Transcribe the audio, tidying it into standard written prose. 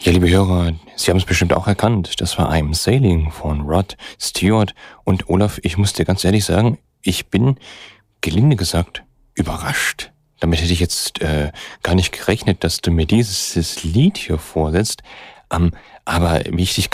Ja, liebe Hörer, Sie haben es bestimmt auch erkannt. Das war I'm Sailing von Rod Stewart. Und Olaf, ich muss dir ganz ehrlich sagen, ich bin, gelinde gesagt, überrascht. Damit hätte ich jetzt gar nicht gerechnet, dass du mir dieses Lied hier vorsetzt. Aber wie ich dich